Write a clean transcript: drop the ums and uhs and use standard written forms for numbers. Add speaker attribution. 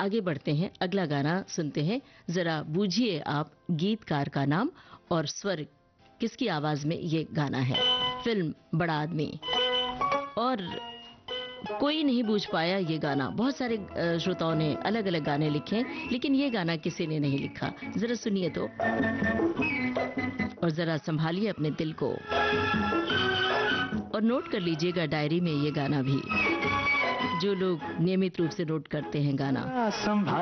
Speaker 1: आगे बढ़ते हैं, अगला गाना सुनते हैं। जरा बूझिए आप गीतकार का नाम और स्वर किसकी आवाज में ये गाना है। फिल्म बड़ा आदमी। और कोई नहीं बूझ पाया ये गाना। बहुत सारे श्रोताओं ने अलग अलग गाने लिखे हैं, लेकिन ये गाना किसी ने नहीं लिखा। जरा सुनिए तो, और जरा संभालिए अपने दिल को, और नोट कर लीजिएगा डायरी में ये गाना भी, जो लोग नियमित रूप से नोट करते हैं गाना।